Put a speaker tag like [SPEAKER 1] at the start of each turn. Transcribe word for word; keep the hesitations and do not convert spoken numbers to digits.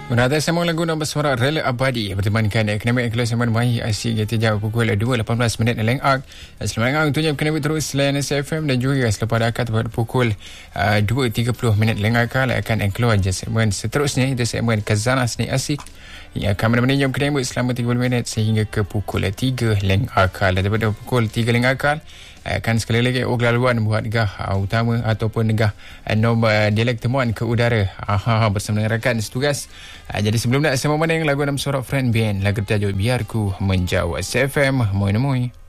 [SPEAKER 1] Menada sambung lagu nombor suara Rela Abadi bertemankan Akademik Kelas Sambungan Bayi asyik kita jauh pukul dua lapan belas minit Leng Ak. Selamat Leng Ak untuknya Akademik terus selain S F M dan juga selepas akad pada pukul uh, dua tiga puluh minit Leng Ak akan keluar je segmen seterusnya, itu segmen Kazana Seni Asik yang akan menemani jam Akademik selama tiga puluh minit sehingga ke pukul tiga Leng Ak. Daripada pukul tiga Leng Ak akan sekali lagi oglaluan buat negah uh, utama ataupun negah uh, nombor uh, dialek temuan ke udara aha, bersama dengan rakan setugas. uh, jadi sebelum nak sama mana yang lagu enam suara Friend Band, lagu bertajuk Biarku Menjauh. S F M Moi Moi.